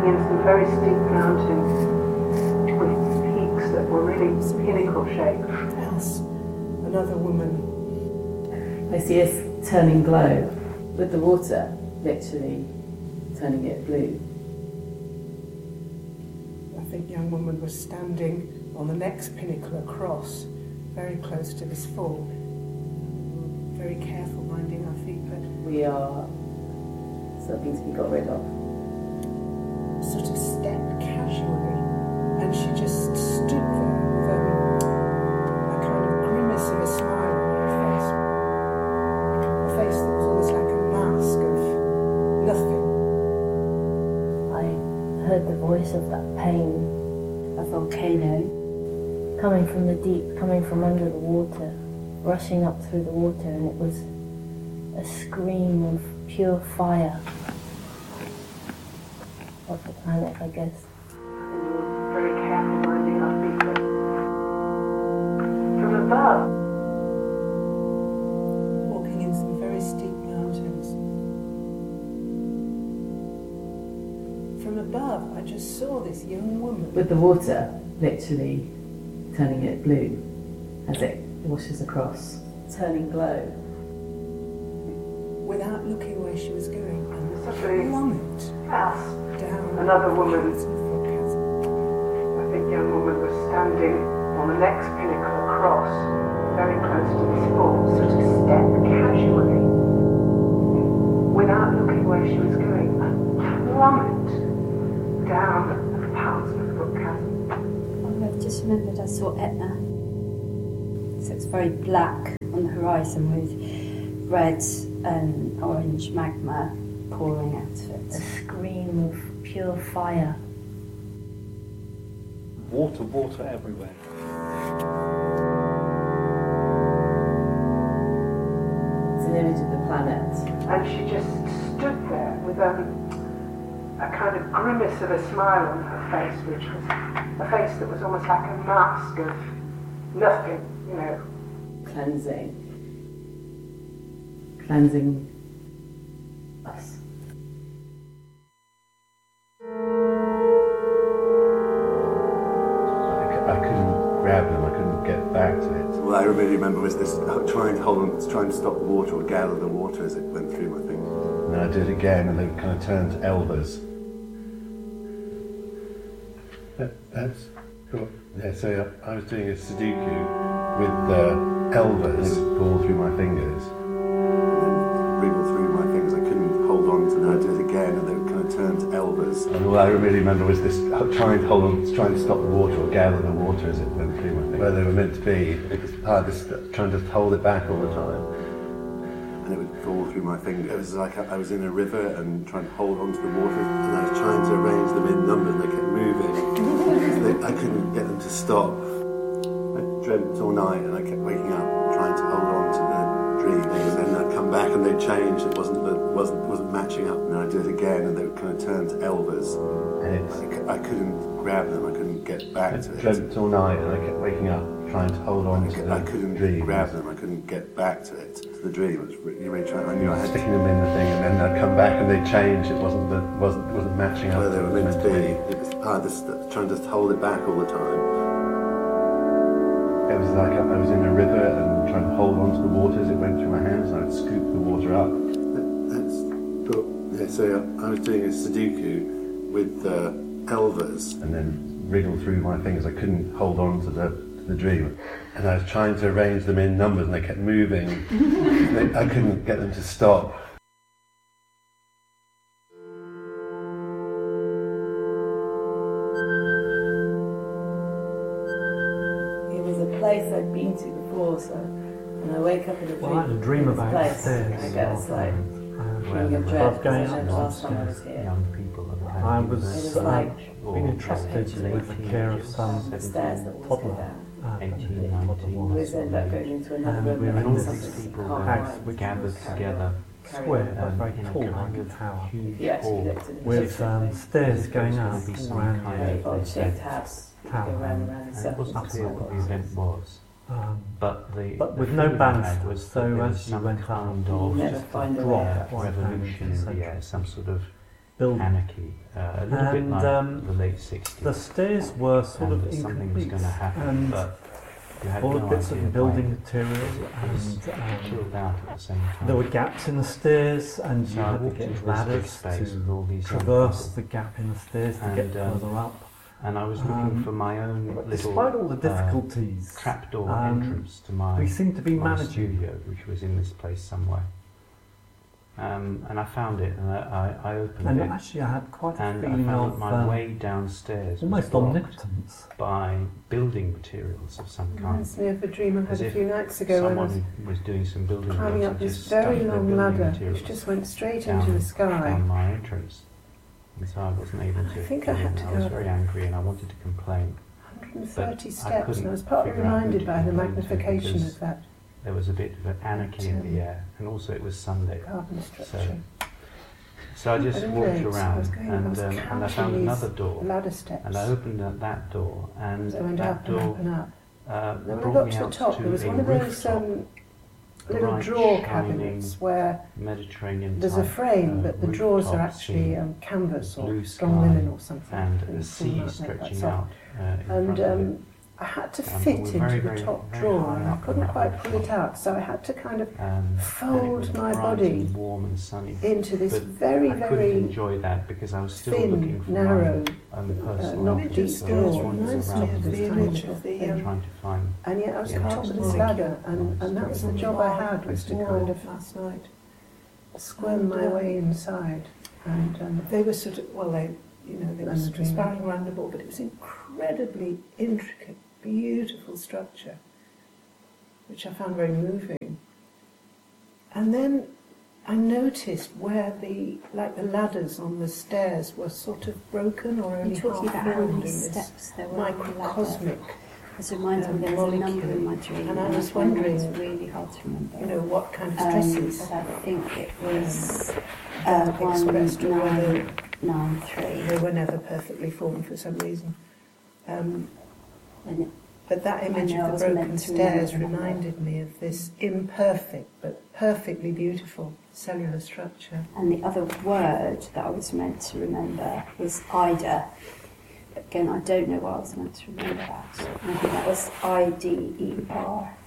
in some very steep mountains with peaks that were really pinnacle shaped. Else, another woman. I see us turning glow with the water literally turning it blue. I think young woman was standing on the next pinnacle across, very close to this fall. Very careful minding our feet, but We are something to be got rid of. sort of stepped casually, and she just stood there with a kind of grimace of a smile on her face. A face that was almost like a mask of nothing. I heard the voice of that pain, a volcano, coming from the deep, coming from under the water, rushing up through the water, and it was a scream of pure fire of the planet, I guess. And we were very careful minding our feet. But from above, Walking in some very steep mountains. From above, I just saw this young woman. With the water literally turning it blue as it washes across, turning glow. Without looking where she was going, and Suddenly- plummet yes, down. another woman. Little chasm. I think young woman was standing on the next pinnacle across, very close to this fall, sort of stepped casually, without looking where she was going, and plummet down a 1,000-foot chasm. I've just remembered I saw Etna. So it's very black on the horizon with red and orange magma pouring out of A it. scream of pure fire. Water everywhere. It's an image of the planet. And she just stood there with a kind of grimace of a smile on her face, which was a face that was almost like a mask of nothing, you know. Cleansing us. I couldn't grab them, I couldn't get back to it. What I really remember was this trying to stop the water or gather the water as it went through my fingers. And then I did it again and they kind of turned to elbows. That's cool. Yeah, so I was doing a Sudoku with elbows. It would fall through my fingers. And then wriggle through my fingers. I couldn't hold on to them. I did it again and they would kind of turn to elbows. And all I really remember was this trying to hold on, trying to stop the water or gather the water as it went through my fingers. Where they were meant to be. It was part of this, trying to hold it back all the time. And it would fall through my fingers. It was like I was in a river and trying to hold on to the water, and I was trying to arrange them in numbers, and they kept moving. I couldn't get them to stop. I dreamt all night, and I kept waking up trying to hold on to the dream. And then I'd come back, and they'd change. It wasn't matching up. And then I did it again, and they would kind of turn to elbows. And I couldn't grab them. I couldn't get back to it. I dreamt all night, and I kept waking up trying to hold on to the dream. I couldn't grab them. I couldn't get back to it. To the dream. It was really trying. I knew I had sticking them in the thing, and then I'd come back and they'd change. It wasn't matching up where they were meant to be. It was part of this, trying to hold it back all the time. It was like I was in a river and trying to hold on to the water as it went through my hands, and I'd scoop the water up. So I was doing a Sudoku with elbows, and then wriggle through my fingers. I couldn't hold on to the dream. And I was trying to arrange them in numbers and they kept moving. I couldn't get them to stop. It was a place I'd been to before, so when I wake up in a dream, I had a dream about place, stairs. I get this like feeling of I dread was going because I up know the last time I was downstairs. here. Young people and I It was was like being entrusted with the care of some stairs that always go toddler. down. Toddler You always was. end up going into another And room we were and in something this you people can't house find. which gathered was together, square, but very in a tall, kind like a of tower, huge You actually hall. looked at it with differently. stairs going up There'd be some around kind the Very of odd-shaped house. You tower. go round and round in And it circles. wasn't clear what the event was, but but the with no feeling I banisters, had was so that there was as you some went up, kind you of never find a way drop out. one revolution in the air, some sort of building. anarchy, a little bit like the late 60s. The stairs were sort of and something was incomplete, going to happen, and but you had all no the bits idea of building why. material, It was and chilled out at the same time. there were gaps in the stairs, and So you I had to walked into get this big ladders space with to all these young traverse people. the gap in the stairs to And, get further up. And I was looking for my own little Despite all the difficulties, trapdoor entrance to my, we seem to be my managing. studio, which was in this place somewhere. And I found it, and I opened And it, actually, I had quite a and I feeling found of my way downstairs was almost blocked omnipotence. by building materials of some kind. Reminds me of a dream I had As a if few nights ago when I was Someone was doing some building climbing work up and this just very stuffed their long building ladder, materials which just went straight down, into the sky. down my entrance. And so I wasn't able to. I think get I had in. to I was go very angry and I wanted to complain. 130 I steps, couldn't and I was partly figure out who reminded to by the complain to magnification because of that There was a bit of anarchy in the air, and also it was Sunday. garden structure. So I just At any walked rate, I was around going- and I found these another door, ladder steps. and I opened that door, and So I went that up and up door and up. Then when I brought got me to the out top, to there was a one of those rooftop, little bright, drawer shining cabinets where Mediterranean there's a type, frame, but the drawers are rooftop actually scene, canvas or blue strong sky, linen or something. and You the see sea that, stretching that's out in front of it. And I had to fit we're into very, the very, top very drawer, high and I up couldn't on quite that pull it rooftop. out, so I had to kind of And it fold was my bright body and warm and sunny. into this But very, I couldn't very enjoy that because I was still thin, looking for narrow, my own personal not image. deep So I drawer. was Reminds wandering me around of the this image tiny of the, thing, trying to find. And yet I was Yeah, at the top of this thank ladder, and that was the job I had, was to kind of last night. squirm my way inside. And They were sort of, well, they were And the dream. sparring around the ball, but it was incredibly intricate, beautiful structure, which I found very moving. And then I noticed where the ladders on the stairs were sort of broken or only You're talking half about how formed in many this steps there were on the ladder. microcosmic. It reminds me there was a number in my molecule. dream, And I was I find wondering, it's really hard to remember. What kind of stresses But I think it was that expressed, or whether 1993. they were never perfectly formed for some reason. And But that image I know I of was the broken meant to stairs remember that. reminded me of this imperfect but perfectly beautiful cellular structure. And the other word that I was meant to remember was Ida. Again, I don't know why I was meant to remember that. And I think that was IDER.